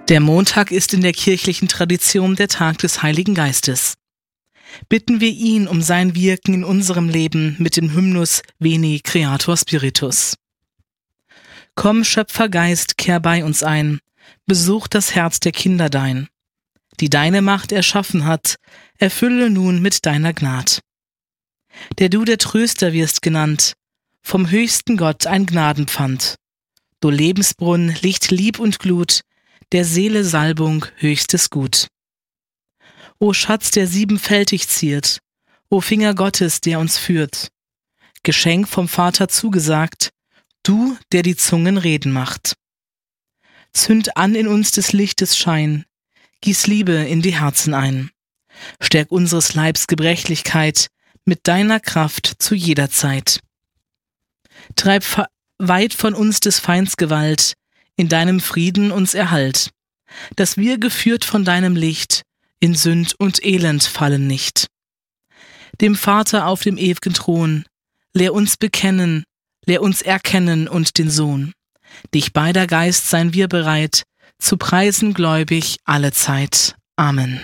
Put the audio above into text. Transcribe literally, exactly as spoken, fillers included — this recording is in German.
Der Montag ist in der kirchlichen Tradition der Tag des Heiligen Geistes. Bitten wir ihn um sein Wirken in unserem Leben mit dem Hymnus Veni Creator Spiritus. Komm, Schöpfergeist, kehr bei uns ein, besuch das Herz der Kinder dein, die deine Macht erschaffen hat, erfülle nun mit deiner Gnad. Der du der Tröster wirst genannt, vom höchsten Gott ein Gnadenpfand, du Lebensbrunn, Licht, Lieb und Glut, der Seele Salbung, höchstes Gut. O Schatz, der siebenfältig ziert, o Finger Gottes, der uns führt, Geschenk vom Vater zugesagt, du, der die Zungen reden macht. Zünd an in uns des Lichtes Schein, gieß Liebe in die Herzen ein, stärk unseres Leibs Gebrechlichkeit mit deiner Kraft zu jeder Zeit. Treib weit von uns des Feinds Gewalt, in deinem Frieden uns erhalt, dass wir geführt von deinem Licht in Sünd und Elend fallen nicht. Dem Vater auf dem ew'gen Thron, lehr uns bekennen, lehr uns erkennen und den Sohn. Dich beider Geist seien wir bereit, zu preisen gläubig alle Zeit. Amen.